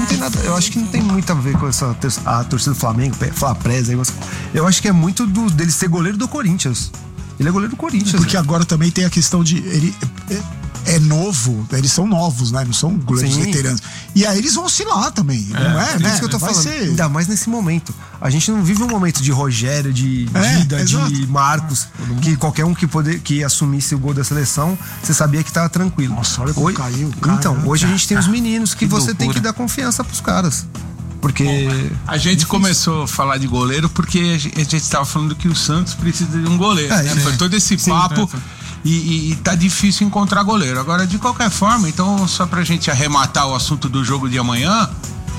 tem nada, eu acho que não tem muito a ver com a torcida do Flamengo, Fla-Presa. Eu acho que é muito dele ser goleiro do Corinthians. Ele é goleiro do Corinthians. Porque agora também tem a questão de... Ele é novo, eles são novos, né? Não são goleiros veteranos. E aí eles vão oscilar também, não é, né? Isso que eu tô falando. Ainda mais nesse momento. A gente não vive um momento de Rogério, de Dida, de Marcos, que qualquer um que assumisse o gol da seleção, você sabia que tava tranquilo. Nossa, olha como caiu. Então, hoje a gente tem os meninos que você tem que dar confiança pros caras. Porque a gente começou a falar de goleiro porque a gente estava falando que o Santos precisa de um goleiro, né? Foi todo esse papo e tá difícil encontrar goleiro. Agora, de qualquer forma, então, só pra gente arrematar o assunto do jogo de amanhã,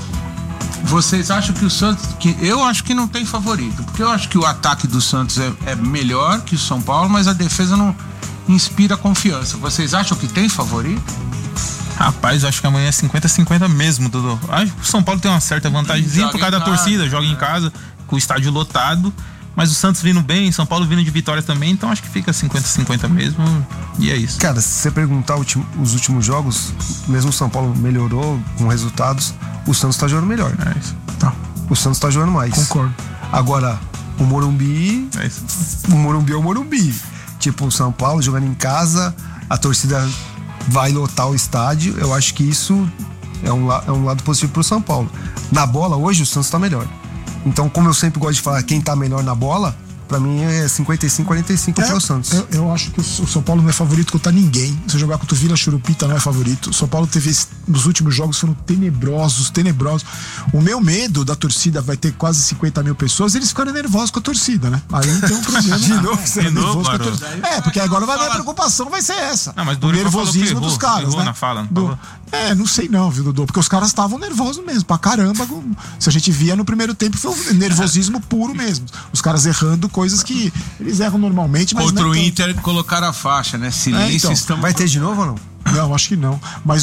vocês acham que o Santos... eu acho que não tem favorito, porque eu acho que o ataque do Santos é melhor que o São Paulo, mas a defesa não inspira confiança. Vocês acham que tem favorito? Rapaz, eu acho que amanhã é 50-50 mesmo, Dudu. Acho que o São Paulo tem uma certa vantagemzinha por causa da torcida, joga em casa, com o estádio lotado. Mas o Santos vindo bem, São Paulo vindo de vitória também, então acho que fica 50-50 mesmo. E é isso. Cara, se você perguntar os últimos jogos, mesmo o São Paulo melhorou com resultados, o Santos tá jogando melhor. É isso. Tá. O Santos tá jogando mais. Concordo. Agora, o Morumbi. É isso. O Morumbi é o Morumbi. Tipo, o São Paulo jogando em casa, a torcida vai lotar o estádio. Eu acho que isso é um lado positivo pro São Paulo. Na bola, hoje, o Santos tá melhor. Então, como eu sempre gosto de falar, quem tá melhor na bola, pra mim é 55-45 para o Santos. Eu acho que o São Paulo não é favorito contra ninguém. Se jogar contra o Vila Churupita, não é favorito. O São Paulo teve, nos últimos jogos foram tenebrosos. O meu medo da torcida vai ter quase 50 mil pessoas, eles ficaram nervosos com a torcida, né? Aí tem um problema. De novo, nervoso com a torcida. Porque agora a minha preocupação vai ser essa. Não, mas o nervosismo dos caras, né? Na fala, não sei não, viu, Dudu? Porque os caras estavam nervosos mesmo, pra caramba. Se a gente via no primeiro tempo, foi um nervosismo puro mesmo. Os caras errando coisas que eles erram normalmente, mas contra o Inter colocaram a faixa, né? Silêncio, então, vai ter de novo ou não? Não, acho que não. Mas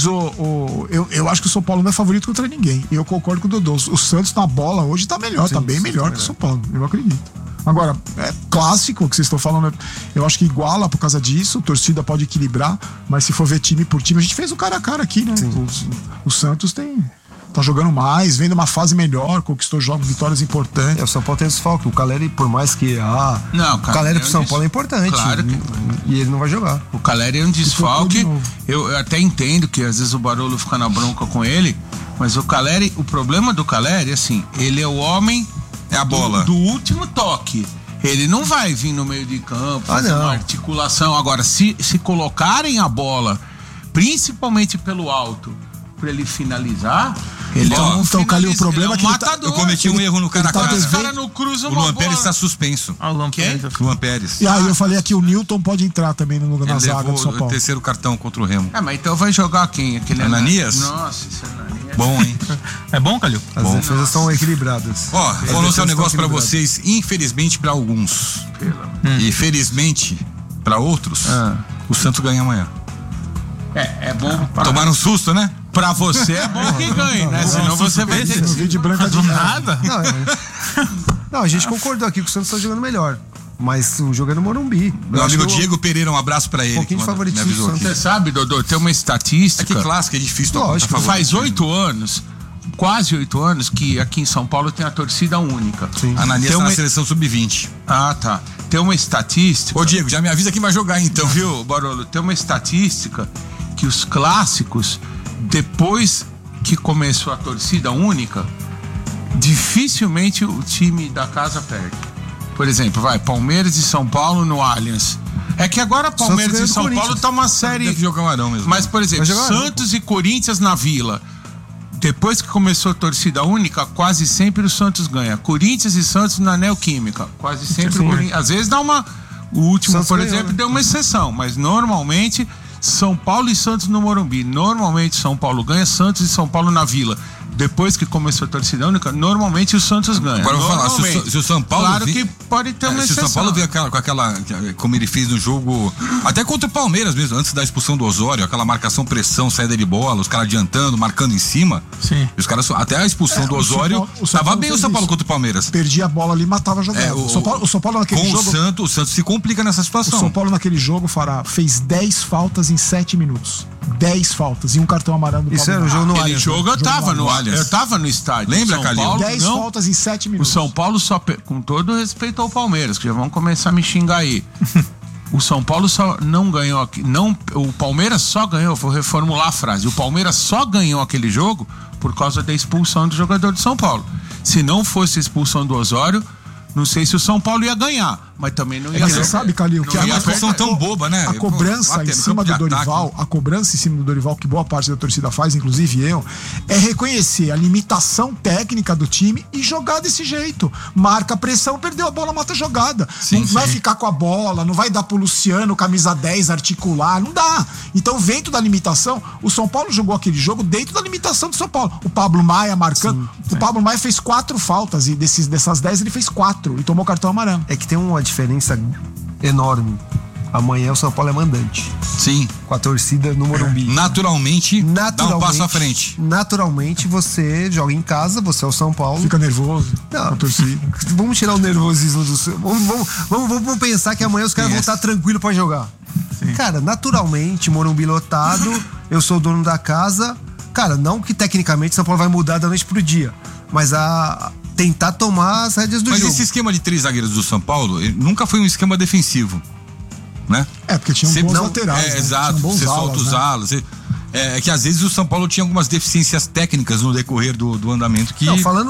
eu acho que o São Paulo não é favorito contra ninguém. E eu concordo com o Dodô. O Santos na bola hoje tá melhor, tá bem melhor que o São Paulo. Eu acredito. Agora, é clássico o que vocês estão falando. Eu acho que iguala por causa disso. A torcida pode equilibrar, mas se for ver time por time, a gente fez o cara a cara aqui, né? O Santos tá jogando mais, vendo uma fase melhor, conquistou jogos, vitórias importantes. O São Paulo tem desfalque. O Caleri, por mais que. O Caleri pro São Paulo é importante. Claro que... E ele não vai jogar. O Caleri é um desfalque. Eu até entendo que às vezes o Barolo fica na bronca com ele, mas o Caleri, o problema do Caleri, assim, ele é o homem. É a bola. Do último toque. Ele não vai vir no meio de campo, fazer uma articulação. Agora, se colocarem a bola, principalmente pelo alto, pra ele finalizar, ele é um então, Calil, o problema é que eu cometi um erro no cara a cara. Os caras não cruzam uma bola. O Luan Pérez está suspenso. Luan Pérez. E aí eu falei aqui, o Newton pode entrar também no lugar na zaga do São Paulo. O terceiro cartão contra o Remo. Mas então vai jogar quem? Aquele Ananias? Nossa, esse Ananias. Bom, hein? É bom, Calil? As defesas são equilibradas. Ó, vou anunciar um negócio pra vocês, infelizmente pra alguns. E felizmente pra outros, o Santos ganha amanhã. É bom. Tomaram um susto, né? Pra você é bom que ganhe, né? Senão você vai ter. Vídeo branca de nada. Não, a gente concordou aqui que o Santos tá jogando melhor. Mas o jogo é no Morumbi. Meu amigo Diego Pereira, um abraço pra ele. Um pouquinho de favoritismo. Você sabe, Dodô, tem uma estatística. É que clássico, é difícil. Lógico, faz 8 anos, quase 8 anos, que aqui em São Paulo tem a torcida única. Sim. Ananias tá na seleção sub-20. Tá. Tem uma estatística. Ô, Diego, já me avisa quem vai jogar então. Viu, Barolo? Tem uma estatística que os clássicos, depois que começou a torcida única, dificilmente o time da casa perde. Por exemplo, Palmeiras e São Paulo no Allianz. É que agora Palmeiras e São Paulo tá uma série. Deve jogar o Arão mesmo. Mas, por exemplo, Santos e Corinthians na Vila. Depois que começou a torcida única, quase sempre o Santos ganha. Corinthians e Santos na Neoquímica. Quase sempre o Corinthians. Às vezes dá uma. O último, Santos por exemplo, deu uma exceção. Mas normalmente, São Paulo e Santos no Morumbi. Normalmente São Paulo ganha, Santos e São Paulo na Vila. Depois que começou a torcida única, normalmente o Santos ganha. Agora eu vou falar, se o São Paulo. Claro que pode ter uma exceção. Se o São Paulo vier com aquela. Como ele fez no jogo. Até contra o Palmeiras mesmo, antes da expulsão do Osório, aquela marcação, pressão, saída de bola, os caras adiantando, marcando em cima. Sim. Os caras, até a expulsão do Osório, tava bem o São Paulo contra o Palmeiras. Perdia a bola ali, matava a jogada. O São Paulo naquele com jogo. O Santos se complica nessa situação. O São Paulo naquele jogo, fez 10 faltas em 7 minutos. 10 faltas e um cartão amarelo do Isso era o jogo no Allianz. Jogo eu tava no Allianz. Eu tava no estádio. Lembra, Calil? 10 faltas em 7 minutos. O São Paulo só, com todo respeito ao Palmeiras, que já vão começar a me xingar aí. O São Paulo só não ganhou aqui. O Palmeiras só ganhou, vou reformular a frase. O Palmeiras só ganhou aquele jogo por causa da expulsão do jogador de São Paulo. Se não fosse a expulsão do Osório, não sei se o São Paulo ia ganhar, mas também não ia Você sabe, Calil, que a expulsão tão boba, né? A cobrança em cima do Dorival, que boa parte da torcida faz, inclusive eu, é reconhecer a limitação técnica do time e jogar desse jeito. Marca a pressão, perdeu a bola, mata a jogada. Não vai ficar com a bola, não vai dar pro Luciano, camisa 10, articular, não dá. Então, dentro da limitação, o São Paulo jogou aquele jogo dentro da limitação do São Paulo. O Pablo Maia marcando. O Pablo Maia fez 4 faltas e dessas 10 ele fez 4 e tomou cartão amarelo. É que tem uma diferença enorme. Amanhã o São Paulo é mandante. Sim. Com a torcida no Morumbi. Naturalmente, dá um passo à frente. Naturalmente, você joga em casa, você é o São Paulo. Fica nervoso. Não, a torcida. Vamos tirar o nervosismo do seu. Vamos pensar que amanhã os caras vão estar tranquilos pra jogar. Sim. Cara, naturalmente, Morumbi lotado, eu sou o dono da casa. Cara, não que tecnicamente São Paulo vai mudar da noite pro dia, mas tentar tomar as rédeas do jogo. Mas esse esquema de 3 zagueiros do São Paulo nunca foi um esquema defensivo, né? Porque tinham bons laterais. Exato, você solta os alas. É que às vezes o São Paulo tinha algumas deficiências técnicas no decorrer do andamento que... Não, falando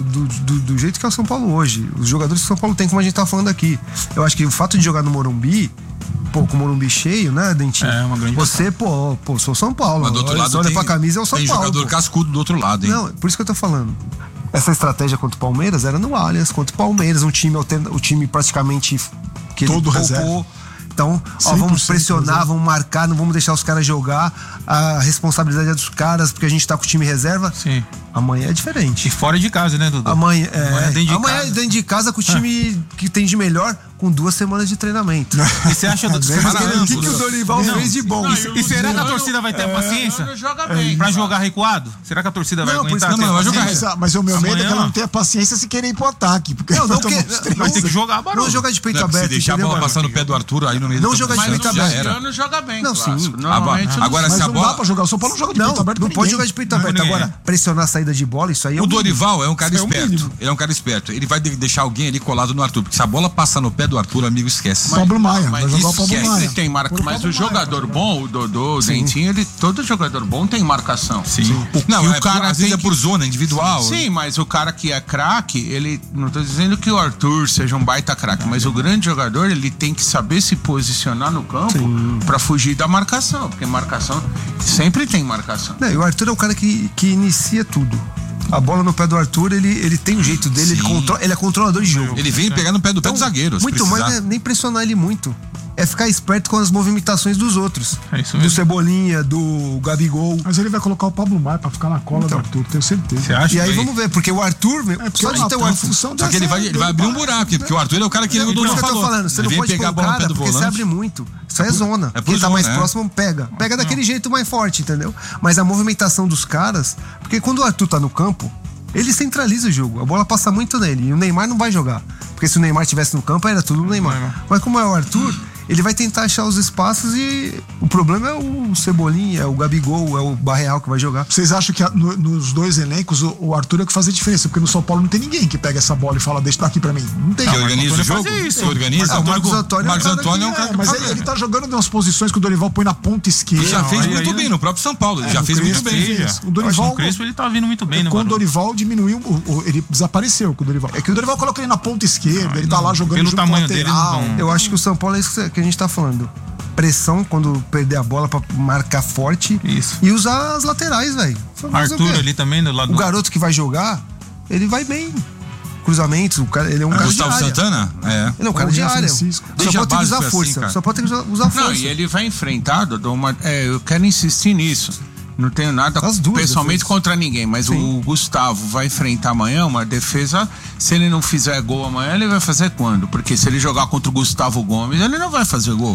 do jeito que é o São Paulo hoje, os jogadores que o São Paulo tem, como a gente tá falando aqui, eu acho que o fato de jogar no Morumbi, com o Morumbi cheio, né, Dentinho? É uma grande você, sou São Paulo. Mas do outro lado olha pra camisa, é o São Paulo. Tem jogador cascudo do outro lado, hein? Não, por isso que eu tô falando. Essa estratégia contra o Palmeiras era no Allianz, contra o Palmeiras, o time praticamente que todo reserva. Então, vamos pressionar, vamos marcar, não vamos deixar os caras jogar. A responsabilidade é dos caras, porque a gente tá com o time reserva. Sim. Amanhã é diferente. E fora de casa, né, Dudu? Amanhã é dentro de casa com o time que tem de melhor, com 2 semanas de treinamento. E você acha o que o Dorival fez de bom? E será que a torcida vai ter paciência pra jogar recuado? Será que a torcida vai aguentar? Não, vai jogar. Mas o meu medo é que ela não tenha paciência se querer ir pro ataque. Porque vai ter que jogar barulho. Não jogar de peito aberto. Se deixar a bola passar no pé do Arthur aí no meio não jogar de peito aberto. Não joga bem. Não, sim. Agora, se a bola. Não dá pra jogar. O São Paulo não joga de peito aberto. Não pode jogar de peito aberto. Agora, pressionar a saída de bola, isso aí é o Dorival é um cara esperto. Ele é um cara esperto. Ele vai deixar alguém ali colado no Arthur. Porque se a bola passar no pé do Arthur, amigo, esquece. Pablo Maia. Vai jogar o Pablo Maia. Tem marca, mas o jogador bom, o Dodô, o Dentinho, todo jogador bom tem marcação. Sim. O cara às vezes é por zona individual. Sim, mas o cara que é craque, ele. Não tô dizendo que o Arthur seja um baita craque, mas o grande jogador, ele tem que saber se posicionar no campo pra fugir da marcação. Porque marcação sempre tem marcação. E o Arthur é o cara que inicia tudo. A bola no pé do Arthur, ele tem o jeito dele, ele é controlador de jogo. Ele vem pegar no pé do pé do zagueiro. Muito mais, nem pressionar ele muito. É ficar esperto com as movimentações dos outros. É isso mesmo. Do Cebolinha, do Gabigol. Mas ele vai colocar o Pablo Maia pra ficar na cola do Arthur, tenho certeza. Você acha? E aí vamos ver, porque o Arthur, só de ter o Arthur. Só que ele vai abrir um buraco, porque o Arthur é o cara que o Dorival falou. Você não pode pegar a bola no pé do volante. Você abre muito. Isso é zona. Quem tá mais próximo pega. Pega daquele jeito mais forte, entendeu? Mas a movimentação dos caras, porque quando o Arthur tá no campo, ele centraliza o jogo, a bola passa muito nele e o Neymar não vai jogar, porque se o Neymar estivesse no campo era tudo o Neymar. Mas como é o Arthur, ele vai tentar achar os espaços e o problema é o Cebolinha, é o Gabigol, é o Barreal que vai jogar. Vocês acham que nos dois elencos o Arthur é que faz a diferença? Porque no São Paulo não tem ninguém que pega essa bola e fala, deixa daqui pra mim. Não tem. Que organiza o jogo? Isso. Organiza. O Marcos Antônio é um cara que... Mas ele tá jogando em umas posições que o Dorival põe na ponta esquerda. Ele já fez muito bem no próprio São Paulo. Ele já fez muito bem. O Dorival... O Crespo, ele tá vindo muito bem, né? Quando o Dorival diminuiu, ele desapareceu com o Dorival. É que o Dorival coloca ele na ponta esquerda, ele tá lá jogando pelo junto tamanho com o lateral. dele. Eu acho que o São Paulo é isso que a gente tá falando. Pressão quando perder a bola pra marcar forte. Isso. E usar as laterais, velho. Arthur ali também do lado do... O garoto que vai jogar, ele vai bem. Cruzamentos, ele é um cara Gustavo de área. Santana? Ele é um cara de área. Só pode ter que usar força. Só pode ter que usar força. Não, e ele vai enfrentar, eu quero insistir nisso. Não tenho nada pessoalmente contra ninguém, mas o Gustavo vai enfrentar amanhã uma defesa. Se ele não fizer gol amanhã, ele vai fazer quando? Porque se ele jogar contra o Gustavo Gomes, ele não vai fazer gol.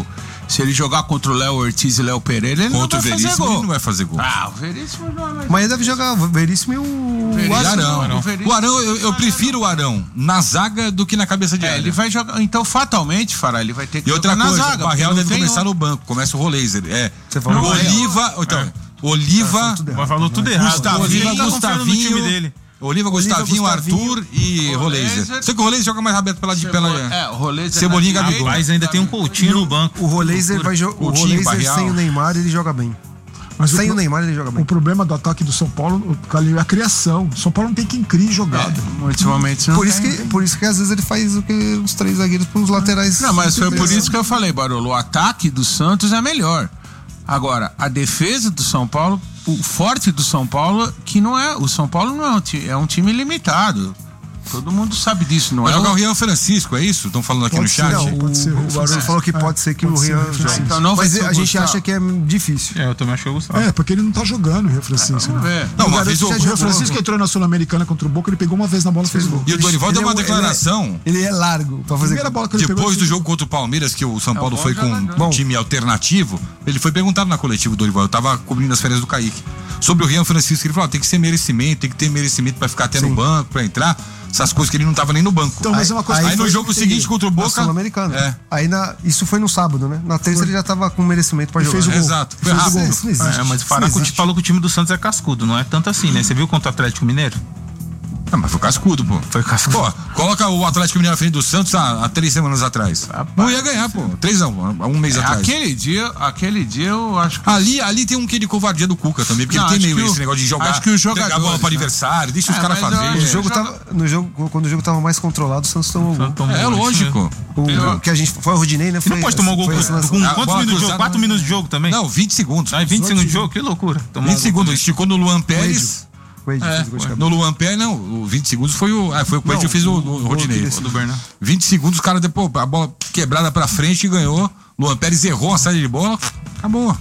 Se ele jogar contra o Léo Ortiz e Léo Pereira, ele contra não vai fazer gol. Ele não vai fazer gol. O Veríssimo não vai. Mas ele deve jogar o Veríssimo e o Arão. O Arão, eu prefiro o Arão na zaga do que na cabeça de área. Ele vai jogar. Então, fatalmente, Fará, ele vai ter que jogar na zaga. E outra coisa, o Barreal deve começar no banco. Começa o Roleiser. Você falou Oliva. Falou tudo errado. Oliva, Gustavinho, Arthur e Roleiser. Sei que o Roleiser joga mais aberto pela o Roleiser Cebolinha e Gabigol. Mas ainda tem um Coutinho no banco. O Roleiser vai jogar. O Roleiser sem o Neymar, ele joga bem. Mas sem o Neymar, ele joga bem. O problema do ataque do São Paulo é a criação. São Paulo não tem quem crie jogada. Ultimamente não por isso que às vezes ele faz o que os 3 zagueiros para os laterais. Não, mas foi por isso que eu falei, Barolo. O ataque do Santos é melhor. Agora, a defesa do São Paulo, o forte do São Paulo, que não é. O São Paulo não é um time limitado. Todo mundo sabe disso, não vai é? Vai jogar o Rian Francisco, é isso? Estão falando aqui pode no chat? Não, o Barulho falou que pode ser que o Rian. Então não mas a gente acha que é difícil. Eu também acho que eu gostava. Porque ele não tá jogando o Rian Francisco. Vamos ver. Não, uma vez o Rian Francisco entrou na Sul-Americana contra o Boca, ele pegou uma vez na bola e fez gol. E o Dorival deu uma declaração. Ele é largo pra fazer. Bola que ele depois do jogo contra o Palmeiras, que o São Paulo foi com um time alternativo, ele foi perguntado na coletiva, o Dorival. Eu tava cobrindo as férias do Kaique. Sobre o Rian Francisco, ele falou: tem que ser merecimento, tem que ter merecimento pra ficar até no banco, pra entrar. Essas coisas que ele não tava nem no banco. Então, mas é uma coisa aí no jogo seguinte contra o Boca. Sul-Americano. Isso foi no sábado, né? Na terça ele já tava com merecimento pra jogar. Fez o gol. Exato. Foi rápido. Mas o Faracuti falou que o time do Santos é cascudo, não é tanto assim, né? Você viu contra o Atlético Mineiro? Mas foi cascudo, pô. Foi cascudo. Pô, coloca o Atlético Mineiro na frente do Santos há 3 semanas atrás. Não ia ganhar, pô. 3 não, há um mês atrás. Aquele dia eu acho que. Ali tem um quê de covardia do Cuca também, porque ele tem meio esse negócio de jogar. Acho que o jogador. Pegar a bola para aniversário, deixa os caras fazerem. Quando o jogo tava mais controlado, o Santos tomou gol. Lógico. Que a gente foi o Rodinei, né? Não pode tomar gol com quantos minutos de jogo? 4 minutos de jogo também? Não, 20 segundos. 20 segundos de jogo? Que loucura. 20 segundos. Esticou no Luan Pérez. No Luan Pérez, não, o 20 segundos foi o Coelho que fez o Rodinei. Do Bernardo. 20 segundos, o cara depois, a bola quebrada pra frente e ganhou. Luan Pérez errou a saída de bola, acabou.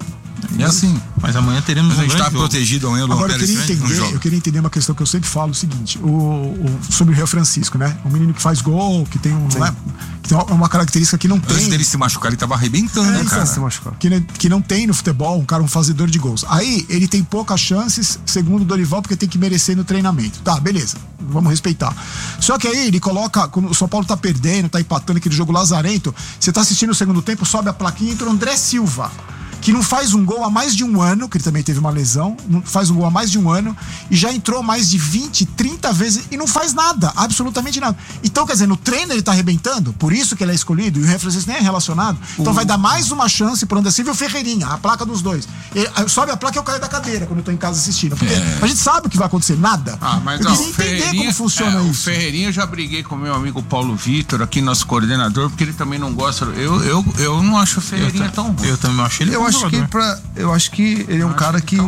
É assim. Mas amanhã teremos a gente tá protegido amanhã, Luan Pérez. Eu queria entender uma questão que eu sempre falo, o seguinte, sobre o Rian Francisco, né? Um menino que faz gol, que tem que tem uma característica que não tem. Antes dele se machucar, ele tava arrebentando, cara. Que não tem no futebol, um fazedor de gols. Aí, ele tem poucas chances, segundo o Dorival, porque tem que merecer no treinamento. Tá, beleza. Vamos respeitar. Só que aí, ele coloca, quando o São Paulo tá perdendo, tá empatando aquele jogo lazarento, você tá assistindo o segundo tempo, sobe a plaquinha e entra o André Silva, que não faz um gol há mais de um ano, que ele também teve uma lesão, não faz um gol há mais de um ano, e já entrou mais de 20, 30 vezes e não faz nada, absolutamente nada. Então, quer dizer, no treino ele tá arrebentando, por isso que ele é escolhido, e o Rian Francisco nem é relacionado, então vai dar mais uma chance pro André Silva e o Ferreirinha, a placa dos dois. Sobe a placa e eu caio da cadeira quando eu tô em casa assistindo, porque a gente sabe o que vai acontecer, nada. Mas eu queria entender como funciona isso. O Ferreirinha, eu já briguei com o meu amigo Paulo Vitor, aqui nosso coordenador, porque ele também não gosta, eu não acho o Ferreirinha tão bom. Eu também não acho ele bom jogador. Eu acho que ele é um cara que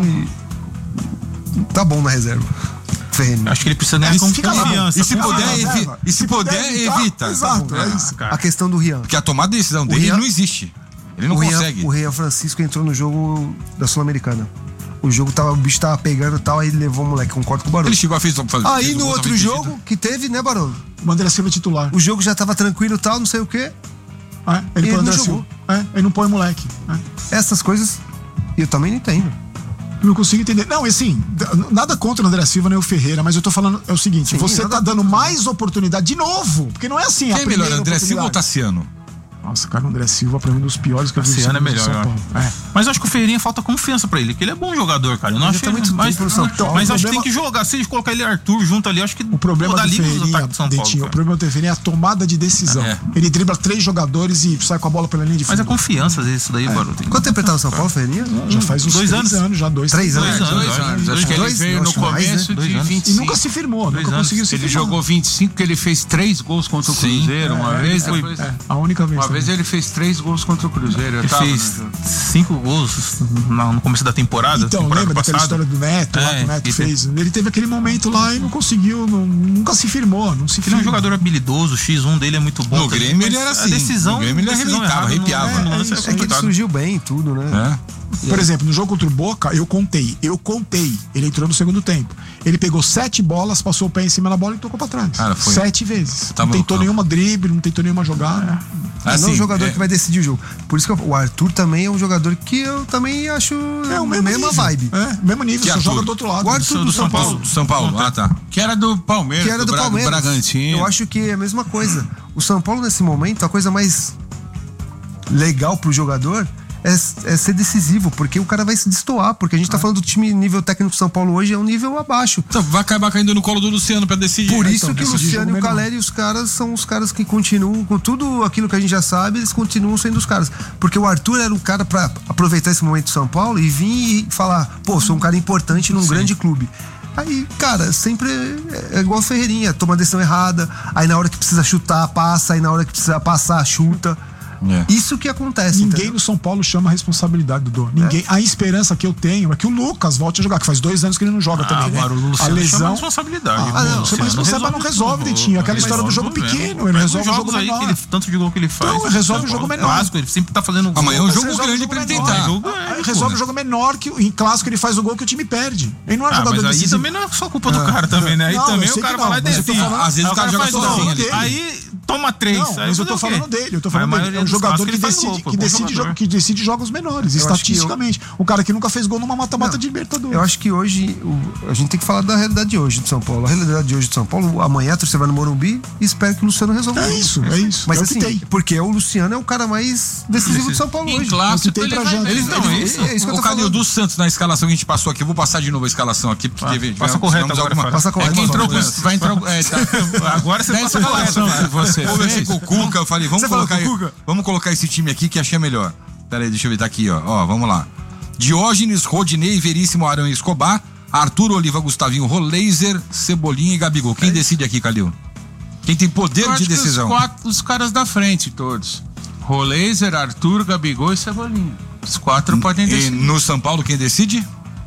tá bom na reserva. Acho que ele precisa ganhar confiança. E se puder, evita. Exato, é isso. A questão do Rian. Porque a tomada de decisão dele não existe. Ele não consegue. O Rian Francisco entrou no jogo da Sul-Americana. O bicho tava pegando e tal, aí ele levou o moleque, concordo com o Barulho. Ele chegou a fazer. Aí no outro jogo que teve, né, Barulho? O André Silva titular. O jogo já tava tranquilo e tal, não sei o quê. Ele não jogou. Ele não põe moleque. Essas coisas eu também não entendo. Não consigo entender. Não, assim, nada contra o André Silva nem o Ferreira, mas eu tô falando o seguinte: você tá dando mais oportunidade de novo, porque não é assim. Quem é melhor, André Silva ou Tassiano? Nossa, cara, o André Silva, pra mim, um dos piores que eu vi. Tassiano é melhor, Mas eu acho que o Ferreirinha falta confiança pra ele, que ele é bom jogador, cara. Eu não acho ele, mas acho que tem que jogar. Se a gente colocar ele e Arthur junto ali, acho que o problema do Ferreirinha, Dentinho, o problema do Ferreirinha é a tomada de decisão. Ele dribla 3 jogadores e sai com a bola pela linha de fundo. Mas é confiança, às vezes, isso daí, Barulho. Quanto tempo ele tá no São Paulo, Ferreirinha? Já faz uns 2 anos. Já 3 anos. Acho que ele veio no começo de 25. E nunca se firmou, nunca conseguiu se firmar. Ele jogou 25, porque ele fez 3 gols contra o Cruzeiro uma vez. A única vez. Uma vez ele fez 3 gols contra o Cruzeiro. Ele fez 5 gols no começo da temporada. Então, lembra daquela história do Neto, lá que o Neto fez? Ele teve aquele momento lá e não conseguiu, nunca se firmou. Ele é um jogador habilidoso, o X1 dele é muito bom. No Grêmio ele era assim. A decisão, no Grêmio ele arrepiava. É que ele surgiu bem e tudo, né? Por exemplo, no jogo contra o Boca, eu contei. Ele entrou no segundo tempo. Ele pegou 7 bolas, passou o pé em cima da bola e tocou pra trás. 7 vezes. Não tentou nenhuma drible, não tentou nenhuma jogada. Não é um jogador que vai decidir o jogo. Por isso que o Arthur também é um jogador que eu também acho o mesmo vibe. Mesmo nível, só joga do outro lado. O Arthur do São Paulo. Do São Paulo, tá. Que era do Palmeiras. Que era do Palmeiras. Bragantino. Eu acho que é a mesma coisa. O São Paulo, nesse momento, a coisa mais legal pro jogador é ser decisivo, porque o cara vai se destoar, porque a gente tá falando do time nível técnico do São Paulo hoje é um nível abaixo. Então vai acabar caindo no colo do Luciano pra decidir. Por isso que o Luciano e o Caleri, os caras são os caras que continuam com tudo aquilo que a gente já sabe, eles continuam sendo os caras. Porque o Arthur era um cara pra aproveitar esse momento do São Paulo e vir e falar, pô, sou um cara importante num grande clube. Aí, cara, sempre é igual a Ferreirinha, toma a decisão errada, aí na hora que precisa chutar, passa, aí na hora que precisa passar, chuta. Isso que acontece. Ninguém entendeu? no São Paulo chama a responsabilidade, Dudu. Ninguém. A esperança que eu tenho é que o Lucas volte a jogar, que faz 2 anos que ele não joga também. Agora né? o Luciano a lesão. chama a responsabilidade. Não, chama a responsabilidade, mas não resolve, Dentinho. Aquela história do jogo pequeno, ele resolve o jogo menor. Tanto de gol que ele faz. Então, resolve o jogo menor. Clássico, ele sempre tá fazendo gol. Amanhã é um jogo grande pra ele tentar. Resolve o jogo menor, que em clássico ele faz o gol que o time perde. Ele não é jogador mas aí decisivo. também não é só culpa do cara também, né? Aí também o cara vai lá e decide. Às vezes o cara joga sozinho ali. Aí toma 3. Não, mas eu tô falando dele. Eu tô falando dele. É um jogador que decide jogos menores, estatisticamente. Um cara que nunca fez gol numa mata-mata de Libertadores. Eu acho que hoje a gente tem que falar da realidade de hoje do São Paulo. A realidade de hoje do São Paulo, amanhã você vai no Morumbi e espera que o Luciano resolva. É isso. Mas assim, porque o Luciano é o cara mais decisivo do São Paulo hoje. Em clássico, ele vai... O Calil dos Santos, na escalação que a gente passou aqui, eu vou passar de novo a escalação aqui, porque teve... Passa correto agora. Passa correto. Vai entrar... Agora você passa correto. Vou ver com o Cuca, eu falei, vamos colocar esse time aqui que achei melhor. Pera aí, deixa eu ver, tá aqui, ó, vamos lá. Diógenes, Rodinei, Veríssimo, Arão e Escobar, Arthur, Oliva, Gustavinho, Roleiser, Cebolinha e Gabigol. Quem decide aqui, Calil? Quem tem poder de decisão? Os caras da frente, todos. Roleiser, Arthur, Gabigol e Cebolinha. Os 4 podem decidir. E no São Paulo, quem decide?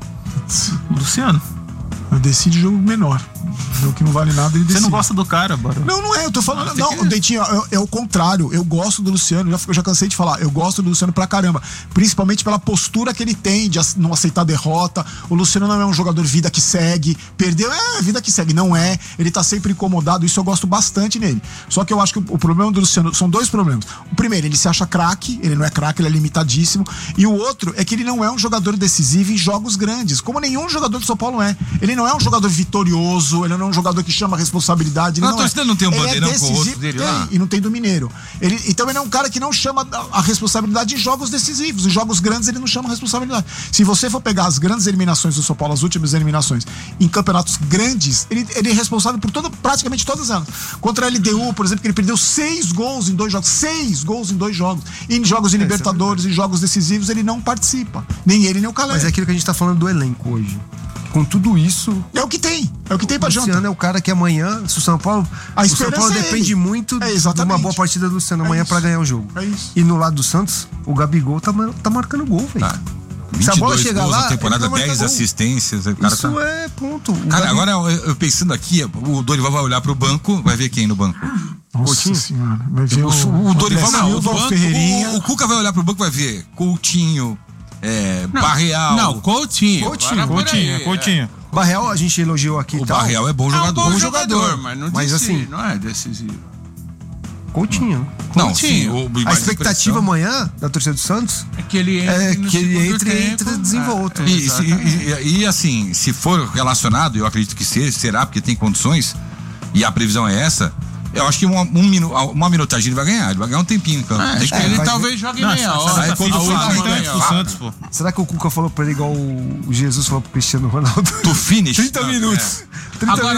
Luciano. Decide jogo menor. Jogo que não vale nada, ele decide. Você não gosta do cara, Barão? Não é, eu tô falando. Não, Dentinho, é o contrário. Eu gosto do Luciano, eu já cansei de falar. Eu gosto do Luciano pra caramba. Principalmente pela postura que ele tem de não aceitar derrota. O Luciano não é um jogador vida que segue. Perdeu, vida que segue. Não é. Ele tá sempre incomodado. Isso eu gosto bastante nele. Só que eu acho que o problema do Luciano são 2 problemas. O primeiro, ele se acha craque. Ele não é craque, ele é limitadíssimo. E o outro é que ele não é um jogador decisivo em jogos grandes. Como nenhum jogador do São Paulo é. Ele não é um jogador vitorioso. Ele não é um jogador que chama a responsabilidade. Não, a torcida não tem um bandeirão com o rosto dele lá. E não tem do Mineiro. Então ele é um cara que não chama a responsabilidade em jogos decisivos. Em jogos grandes ele não chama a responsabilidade. Se você for pegar as grandes eliminações do São Paulo, as últimas eliminações, em campeonatos grandes, ele é responsável por praticamente todas elas. Contra a LDU, por exemplo, que ele perdeu 6 gols em 2 jogos. 6 gols em 2 jogos. E em jogos de Libertadores, em jogos decisivos, ele não participa. Nem ele, nem o Caleri. Mas é aquilo que a gente tá falando do elenco hoje. Com tudo isso... É o que tem pra janta. O Luciano é o cara que amanhã, se o São Paulo... O São Paulo depende muito de uma boa partida do Luciano amanhã pra ganhar o jogo. É isso. E no lado do Santos, o Gabigol tá marcando gol, velho. Tá. 22 se a bola chegar lá, na temporada, 10 assistências. O cara isso é ponto. Cara, agora eu pensando aqui, o Dorival vai olhar pro banco, vai ver quem no banco? Nossa senhora. Vai ver o Dorival não, o Ferreirinha. O Cuca vai olhar pro banco e vai ver Coutinho, Barreal. Não, Coutinho. Barreal a gente elogiou aqui. O Barreal é bom jogador. Bom jogador, mas assim, não é decisivo. Coutinho. Não, sim. A expectativa amanhã da torcida do Santos é que ele entre e desenvolta. E assim, se for relacionado, eu acredito que será, porque tem condições, e a previsão é essa. Eu acho que uma minutagem ele vai ganhar. Ele vai ganhar um tempinho em campo. Ele talvez jogue meia hora. Será que o Cuca falou pra ele igual o Jesus falou pro Cristiano Ronaldo? To finish. 30 minutos. Agora,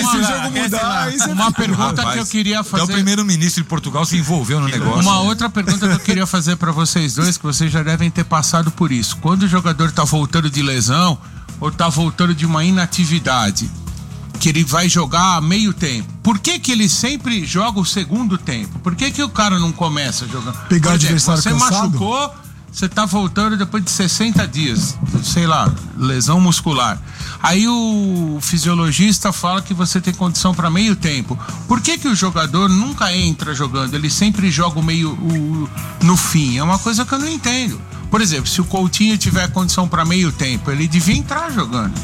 uma pergunta Rapaz, que eu queria fazer. Até o primeiro-ministro de Portugal se envolveu no negócio. Uma outra pergunta que eu queria fazer pra vocês dois, que vocês já devem ter passado por isso. Quando o jogador tá voltando de lesão ou tá voltando de uma inatividade, que ele vai jogar meio tempo, por que ele sempre joga o segundo tempo? Por que o cara não começa jogando? Pegar o adversário você cansado? Machucou, você tá voltando depois de 60 dias, sei lá, lesão muscular. Aí o fisiologista fala que você tem condição para meio tempo. Por que o jogador nunca entra jogando? Ele sempre joga no fim. É uma coisa que eu não entendo. Por exemplo, se o Coutinho tiver condição para meio tempo, ele devia entrar jogando.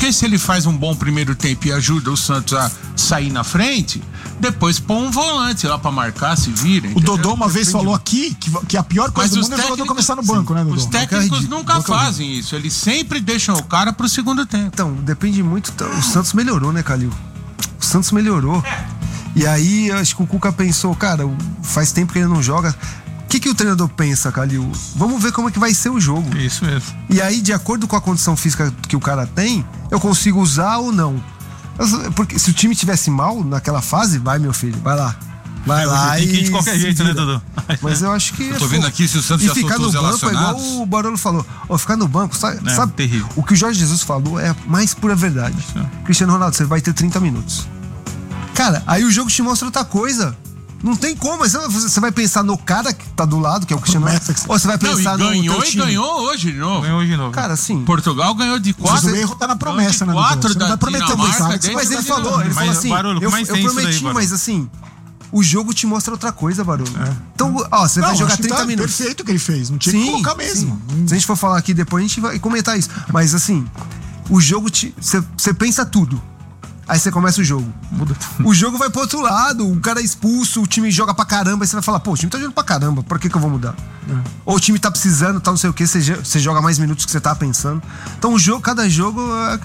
Porque se ele faz um bom primeiro tempo e ajuda o Santos a sair na frente, depois põe um volante lá pra marcar, se vira. O Dodô uma vez falou aqui que a pior coisa do mundo é o jogador começar no banco, né, Dodô? Os técnicos nunca fazem isso. Eles sempre deixam o cara pro segundo tempo. Então, depende muito. O Santos melhorou, né, Calil? O Santos melhorou. E aí, acho que o Cuca pensou, cara, faz tempo que ele não joga. O que o treinador pensa, Calil? Vamos ver como é que vai ser o jogo. Isso mesmo. E aí, de acordo com a condição física que o cara tem, eu consigo usar ou não. Porque se o time tivesse mal naquela fase, vai, meu filho, vai lá. Vai lá tem que ir de qualquer jeito, né, Dudu? Mas eu acho que... Eu tô vendo aqui se o Santos já soltou os relacionados. É igual o Barolo falou. Ficar no banco, sabe terrível. O que o Jorge Jesus falou é a mais pura verdade. Cristiano Ronaldo, você vai ter 30 minutos. Cara, aí o jogo te mostra outra coisa. Não tem como, você vai pensar no cara que tá do lado, que é o Cristiano Ronaldo, ou você vai pensar no teu time. Ganhou hoje de novo. Cara, assim... Portugal ganhou de 4. Mas o erro tá na promessa, né, Dudu? Você não vai prometer mais. Mas ele falou assim, eu prometi, mas assim... O jogo te mostra outra coisa, Barulho. Então, você vai jogar 30 minutos. Perfeito o que ele fez. Não tinha que colocar mesmo. Se a gente for falar aqui depois, a gente vai comentar isso. Mas assim, o jogo você pensa tudo. Aí você começa o jogo. Muda tudo. O jogo vai pro outro lado, o cara é expulso, o time joga pra caramba. Aí você vai falar, pô, o time tá jogando pra caramba, por que eu vou mudar? Ou o time tá precisando, tá não sei o que, você joga mais minutos que você tá pensando. Então o jogo, cada jogo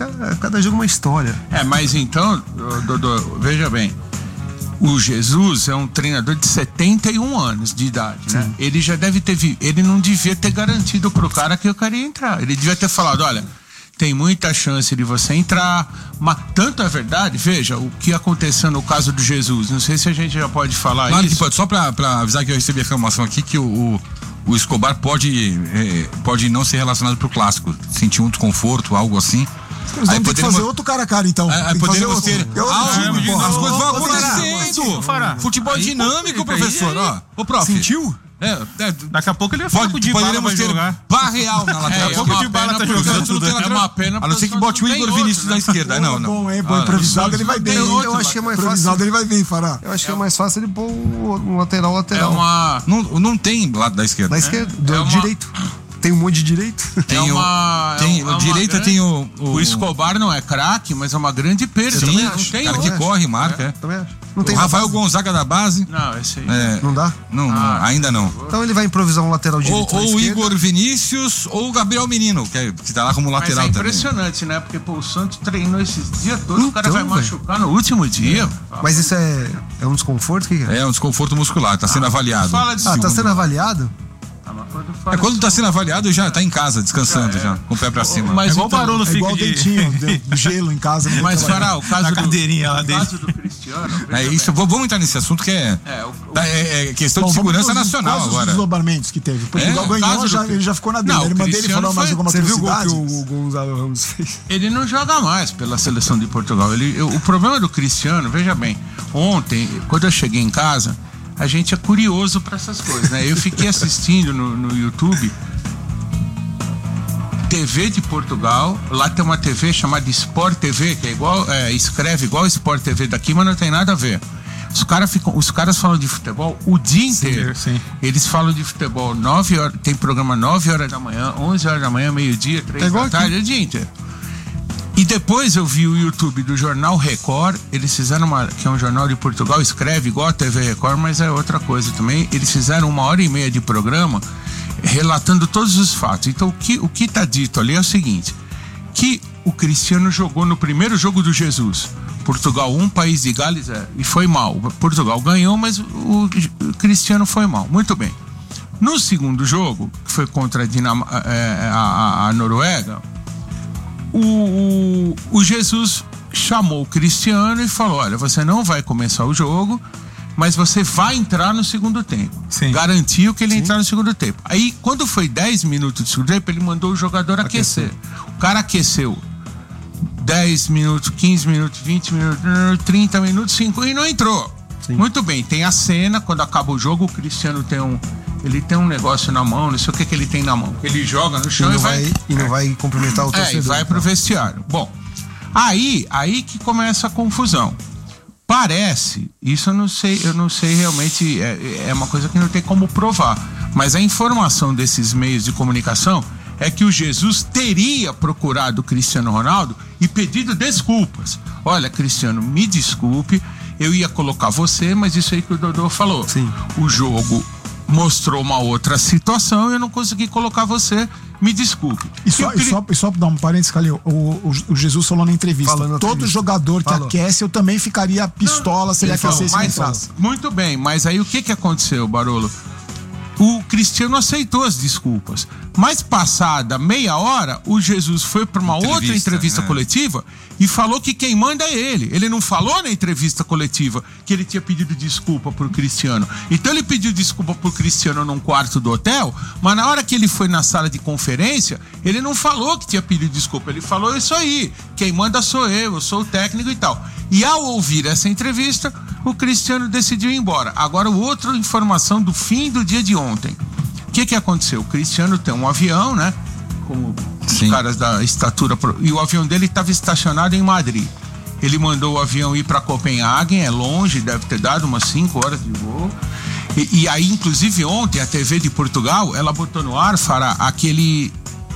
é uma história. Mas então, Dodô, veja bem. O Jesus é um treinador de 71 anos de idade, né? Ele já deve ter... Ele não devia ter garantido pro cara que o cara ia entrar. Ele devia ter falado, olha, tem muita chance de você entrar, mas tanto é verdade, veja, o que aconteceu no caso do Jesus, não sei se a gente já pode falar claro isso. Que pode, só pra avisar que eu recebi a informação aqui que o Escobar pode não ser relacionado pro clássico, sentir um desconforto, algo assim. Eles vão ter que fazer outro cara a cara, então. Poderíamos ter. As coisas vão acontecendo. Futebol dinâmico, professor. Ô, prof. Sentiu? Daqui a pouco ele vai falar com o Dybala vai jogar. Barreal na lateral. Daqui a pouco o Dybala tá jogando. É uma pena. A não ser que bote o Igor Vinícius na esquerda. Não. Bom, improvisado ele vai bem. Eu acho que é mais fácil. Improvisado ele vai bem, Fará. Eu acho que é mais fácil ele pôr um lateral. Não tem lado da esquerda. Da esquerda, do direito. Tem um monte de direito. Direita tem o... O Escobar não é craque, mas é uma grande perda. Sim, não tem cara que corre, marca. Também acho. Não tem o Rafael Gonzaga da base. Não, esse aí. Não dá? Não, ainda não. Então ele vai improvisar um lateral direito. Ou o Igor Vinícius ou o Gabriel Menino, que tá lá como lateral também. Mas é impressionante, né? Porque o Santos treinou esses dias todos, o cara vai machucar no último dia. Mas isso é um desconforto? O que é? É um desconforto muscular, tá sendo avaliado. Tá sendo avaliado? Quando tá sendo avaliado, já tá em casa, descansando já, com o pé pra cima. Mas igual o Barolo fica igual dentinho, gelo em casa. Mas, Fará, o caso cadeirinha lá dele. O caso do Cristiano... isso, vamos entrar nesse assunto que é questão de segurança nacional agora. Os desdobramentos que teve. Portugal ganhou, ele já ficou na dele. Ele mandou ele falar mais alguma coisa. Você viu o gol que o Gonzalo Ramos fez? Ele não joga mais pela seleção de Portugal. O problema do Cristiano, veja bem, ontem, quando eu cheguei em casa, a gente é curioso para essas coisas, né? Eu fiquei assistindo no YouTube TV de Portugal. Lá tem uma TV chamada Sport TV, que é igual, escreve igual Sport TV daqui, mas não tem nada a ver. Os caras falam de futebol o dia inteiro. Sim. Eles falam de futebol 9 horas, tem programa 9 horas da manhã, 11 horas da manhã, meio-dia, 3 da tarde, o dia inteiro. E depois eu vi o YouTube do Jornal Record, eles fizeram que é um jornal de Portugal, escreve igual a TV Record, mas é outra coisa também. Eles fizeram 1h30 de programa relatando todos os fatos. Então o que tá dito ali é o seguinte, que o Cristiano jogou no primeiro jogo do Jesus, Portugal 1, País de Gales 0, e foi mal. Portugal ganhou, mas o Cristiano foi mal. Muito bem. No segundo jogo, que foi contra a Noruega, o Jesus chamou o Cristiano e falou, olha, você não vai começar o jogo, mas você vai entrar no segundo tempo. Sim. Garantiu que ele ia entrar no segundo tempo. Aí, quando foi 10 minutos de segundo tempo, ele mandou o jogador aquecer. O cara aqueceu 10 minutos, 15 minutos, 20 minutos, 30 minutos, 5 e não entrou. Sim. Muito bem, tem a cena, quando acaba o jogo, o Cristiano tem um negócio na mão, não sei o que ele tem na mão. Ele joga no chão e não vai cumprimentar o torcedor. E vai pro vestiário. Bom, aí que começa a confusão. Parece, isso eu não sei realmente, é uma coisa que não tem como provar, mas a informação desses meios de comunicação é que o Jesus teria procurado o Cristiano Ronaldo e pedido desculpas. Olha, Cristiano, me desculpe, eu ia colocar você, mas isso aí que o Dodô falou. Sim. O jogo mostrou uma outra situação e eu não consegui colocar você, me desculpe. E só dar um parênteses, Calil, o Jesus falou na entrevista, todo jogador que aquece, eu também ficaria pistola se ele aquecesse e entrasse. Muito bem, mas aí o que aconteceu, Barolo? O Cristiano aceitou as desculpas. Mas passada meia hora, o Jesus foi para uma outra entrevista coletiva e falou que quem manda é ele. Ele não falou na entrevista coletiva que ele tinha pedido desculpa pro Cristiano. Então ele pediu desculpa pro Cristiano num quarto do hotel, mas na hora que ele foi na sala de conferência, ele não falou que tinha pedido desculpa. Ele falou isso aí, quem manda sou eu sou o técnico e tal. E ao ouvir essa entrevista, o Cristiano decidiu ir embora. Agora, outra informação do fim do dia de ontem. O que aconteceu? O Cristiano tem um avião, né? Como os caras da estatura. E o avião dele estava estacionado em Madrid. Ele mandou o avião ir para Copenhague, é longe, deve ter dado umas 5 horas de voo. E aí, inclusive, ontem, a TV de Portugal, ela botou no ar, Fará, aquele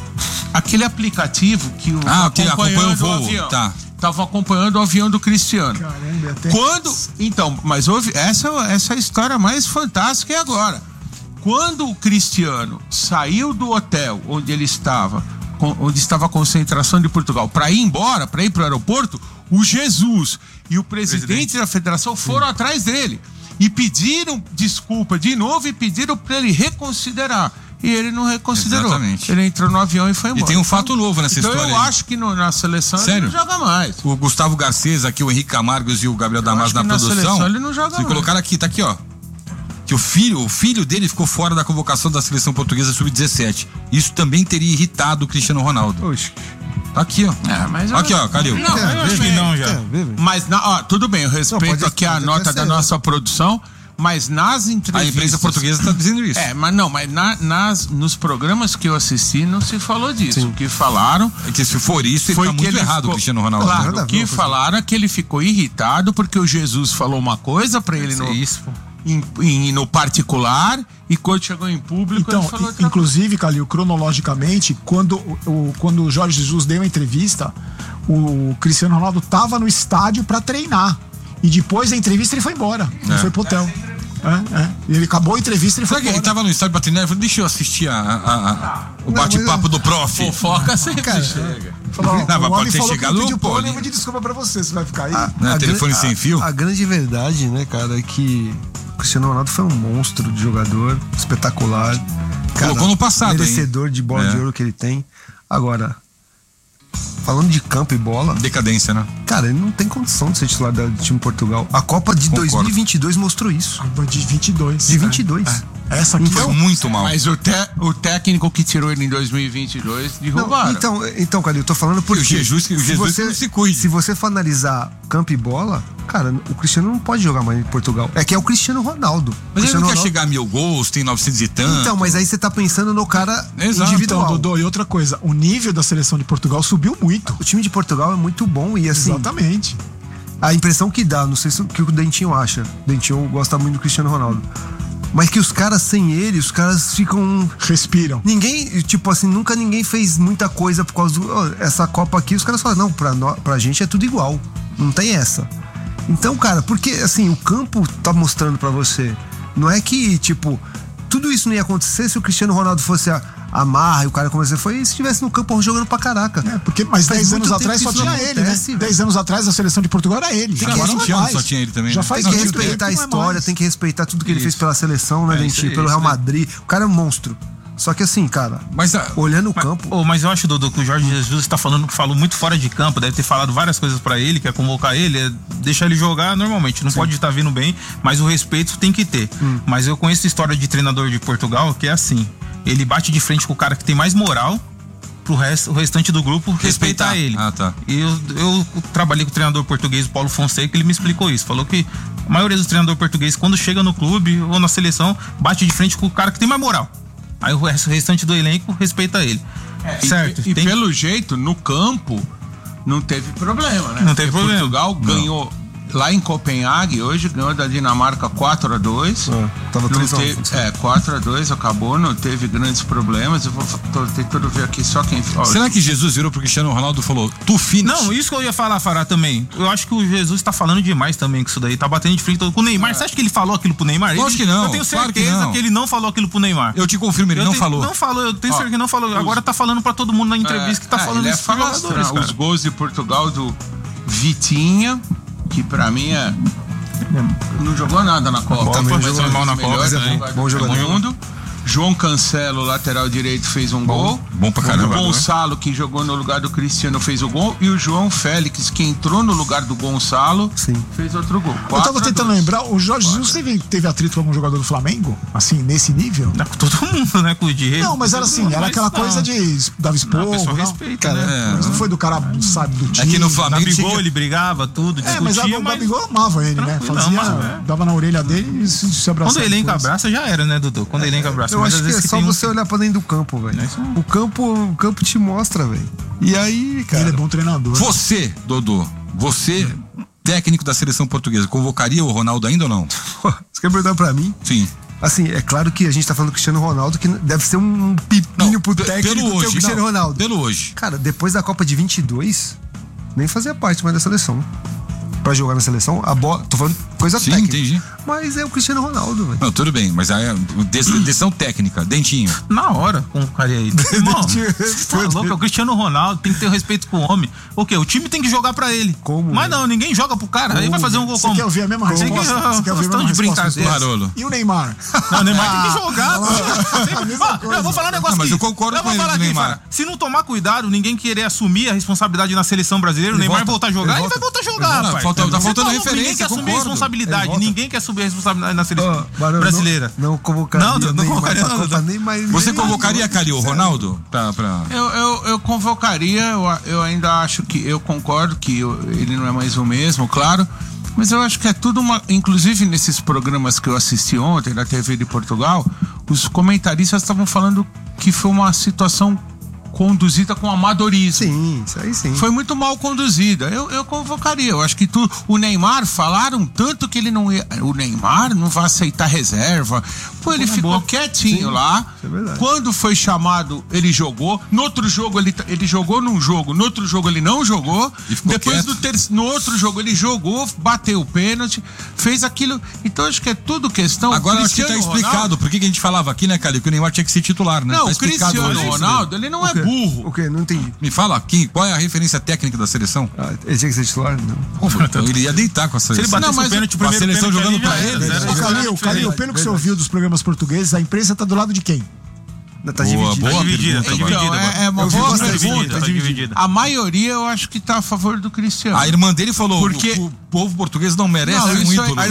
aplicativo que acompanha o voo. Tá. Estavam acompanhando o avião do Cristiano. Caramba, até... Mas houve essa é a história mais fantástica agora. Quando o Cristiano saiu do hotel onde ele estava, onde estava a concentração de Portugal, para ir embora, para ir para o aeroporto, o Jesus e o presidente da federação foram atrás dele e pediram desculpa de novo e pediram para ele reconsiderar. E ele não reconsiderou. Exatamente. Ele entrou no avião e foi embora. E tem um fato novo nessa história. Então eu acho que na seleção ele não joga mais. O Gustavo Garcês, aqui o Henrique Camargos e o Gabriel Damasio na produção. Seleção ele não joga mais. Colocaram aqui, tá aqui, ó. Que o filho dele ficou fora da convocação da seleção portuguesa sub-17. Isso também teria irritado o Cristiano Ronaldo. Oxe. Tá aqui, ó. Aqui, ó, Calil. Não, eu acho que não já. Mas, tudo bem, eu respeito aqui a nota da nossa produção. Mas nas entrevistas... A imprensa portuguesa está dizendo isso. Mas nos programas que eu assisti não se falou disso. O que falaram... É que se for isso, ele tá muito errado, o Cristiano Ronaldo. Claro, o que falaram é que ele ficou irritado porque o Jesus falou uma coisa pra ele no particular e quando chegou em público ele falou outra inclusive, Calil, cronologicamente, quando o Jorge Jesus deu a entrevista, o Cristiano Ronaldo estava no estádio para treinar. E depois da entrevista ele foi embora. Ele foi pro hotel. Ele acabou a entrevista e ele foi embora. Ele tava no estádio pra treinar e falou: deixa eu assistir o bate-papo do prof. Fofoca sempre chega. Pode ter chegado no pô. Eu pedir desculpa pra você vai ficar aí. Telefone sem fio. A grande verdade, né, cara, é que o Cristiano Ronaldo foi um monstro de jogador, espetacular. Colocou no passado, merecedor de bola de ouro que ele tem. Agora, falando de campo e bola... Decadência, né? Cara, ele não tem condição de ser titular do time de Portugal. A Copa de 2022 mostrou isso. De 22. De 22. Essa aqui foi muito mal. Mas o técnico que tirou ele em 2022 derrubaram. Então, cara, eu tô falando porque... O Jesus não se cuide. Se você for analisar campo e bola, cara, o Cristiano não pode jogar mais em Portugal. É que é o Cristiano Ronaldo. Mas ele não quer chegar a 1000 gols, tem 900 e tanto. Então, mas aí você tá pensando no cara individual. Então, Dodô, e outra coisa, o nível da seleção de Portugal subiu muito. O time de Portugal é muito bom e assim... Exatamente. A impressão que dá, não sei o que o Dentinho acha. O Dentinho gosta muito do Cristiano Ronaldo. Mas que os caras sem ele, os caras ficam... Respiram. Ninguém, tipo assim, nunca ninguém fez muita coisa por causa essa Copa aqui, os caras falam, não, pra gente é tudo igual. Não tem essa. Então, cara, porque assim, o campo tá mostrando pra você. Não é que, tipo, tudo isso não ia acontecer se o Cristiano Ronaldo fosse a marra e o cara começou se estivesse no campo jogando pra caraca. Mas 10 anos atrás só tinha ele, né? 10 anos atrás a seleção de Portugal era ele. Agora não tinha, só tinha ele também. Já faz tem que respeitar a história, tem que respeitar tudo que ele fez pela seleção, né, Dentinho? Pelo Real Madrid. O cara é um monstro. Só que assim, cara, olhando o campo... Mas eu acho, Dodô, que o Jorge Jesus falou muito fora de campo, deve ter falado várias coisas pra ele, quer convocar ele, deixar ele jogar normalmente, não pode estar vindo bem, mas o respeito tem que ter. Mas eu conheço a história de treinador de Portugal, que é assim, ele bate de frente com o cara que tem mais moral, o restante do grupo respeitar ele. Tá. E eu trabalhei com o treinador português, o Paulo Fonseca, ele me explicou isso, falou que a maioria dos treinadores portugueses, quando chega no clube ou na seleção, bate de frente com o cara que tem mais moral. Aí o restante do elenco respeita ele. Certo? E pelo jeito, no campo, não teve problema, né? Não teve problema. Portugal ganhou lá em Copenhague, hoje ganhou da Dinamarca 4-2. Tava 4-2, acabou, não teve grandes problemas. Eu vou tentando ver aqui só quem... Será que Jesus virou pro Cristiano Ronaldo e falou, tu finish? Não, isso que eu ia falar, Fará, também. Eu acho que o Jesus tá falando demais também com isso daí. Tá batendo de frente com o Neymar. Você acha que ele falou aquilo pro Neymar? Acho que não. Eu tenho certeza que ele não falou aquilo pro Neymar. Eu te confirmo, ele não falou. Não falou, eu tenho certeza que não falou. Agora tá falando pra todo mundo na entrevista que tá falando isso pros jogadores, cara. Os gols de Portugal do Vitinha, que pra mim não jogou nada na Copa. Mas jogou mal na Copa, bom jogador do mundo. João Cancelo, lateral direito, fez um gol. Bom pra caramba. O Gonçalo, que jogou no lugar do Cristiano, fez o gol. E o João Félix, que entrou no lugar do Gonçalo, fez outro gol. Eu tava tentando lembrar, o Jorge Jesus teve atrito com algum jogador do Flamengo? Assim, nesse nível? Com todo mundo, né? Com o Diego. Não, mas era assim, era aquela coisa de dava esporro. A pessoa respeita, né? Mas não foi do cara, sabe, do time. É que no Flamengo Gabigol, ele brigava, tudo, discutia. Mas o Gabigol amava ele, né? Dava na orelha dele e se abraçava. Quando o elenco abraça, já era, né, Dudu? Quando o elenco abraça. Eu acho que é só você olhar pra dentro do campo, velho. O campo te mostra, velho. E aí, cara... Ele é bom treinador. Você, Dodô, técnico da seleção portuguesa, convocaria o Ronaldo ainda ou não? Você quer perguntar pra mim? Sim. Assim, é claro que a gente tá falando do Cristiano Ronaldo, que deve ser um pepino pro técnico pelo hoje, o Cristiano Ronaldo. Pelo hoje. Cara, depois da Copa de 22, nem fazia parte mais da seleção. Pra jogar na seleção, a bola... Tô falando coisa técnica. Entendi. Mas é o Cristiano Ronaldo, velho. Não, tudo bem, mas aí é decisão técnica, Dentinho. Na hora, convocaria aí. Irmão, tá louco, é o Cristiano Ronaldo, tem que ter respeito com o homem. O quê? O time tem que jogar pra ele. Como? Mas não, ninguém joga pro cara. Aí vai fazer um gol como? Você quer ouvir a mesma resposta? Você quer ouvir a mesma de brincadeira. Barolo. E o Neymar? Não, o Neymar tem que jogar. Eu vou falar um negócio aqui. Mas eu concordo com ele, Neymar. Se não tomar cuidado, ninguém querer assumir a responsabilidade na seleção brasileira, o Neymar voltar a jogar, ele vai voltar a jogar, rapaz. Tá faltando referência. Ninguém quer assumir a responsabilidade. Ninguém quer assumir a responsabilidade na seleção brasileira. Não convocaria. Não convocaria. Você convocaria, Cari, o Ronaldo? Eu convocaria, eu ainda acho que, eu concordo que ele não é mais o mesmo, claro, mas eu acho que é tudo inclusive nesses programas que eu assisti ontem na TV de Portugal, os comentaristas estavam falando que foi uma situação conduzida com amadorismo. Sim, isso aí sim. Foi muito mal conduzida. Eu convocaria. Eu acho que o Neymar, falaram tanto que ele não ia. O Neymar não vai aceitar reserva. Pô, ele ficou quietinho lá. É verdade. Quando foi chamado, ele jogou. No outro jogo, ele jogou num jogo. No outro jogo, ele não jogou. Depois no outro jogo, ele jogou, bateu o pênalti, fez aquilo. Então, acho que é tudo questão. Agora acho que tá explicado. Por que a gente falava aqui, né, Cali? Que o Neymar tinha que ser titular, né? Não, tá o Cristiano Ronaldo, ele não é burro. O quê? Não entendi. Me fala, qual é a referência técnica da seleção? Ele tinha que ser titular? Não. Então, ele ia deitar com a seleção. Se ele batesse o pênalti, com a seleção jogando pra ele. Calil, pelo que você ouviu dos programas portugueses, a imprensa tá do lado de quem? Tá dividida. É uma boa pergunta. A maioria eu acho que tá a favor do Cristiano. A irmã dele falou: porque o povo português não merece um ídolo.